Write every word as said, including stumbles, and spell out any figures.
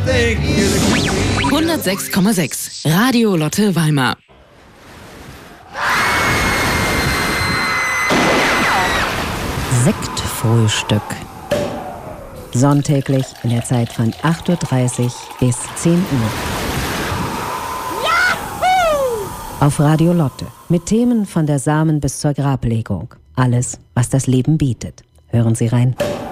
hundertsechs Komma sechs Radio Lotte Weimar. Sektfrühstück. Sonntäglich in der Zeit von acht Uhr dreißig bis zehn Uhr. Auf Radio Lotte. Mit Themen von der Samen bis zur Grablegung. Alles, was das Leben bietet. Hören Sie rein.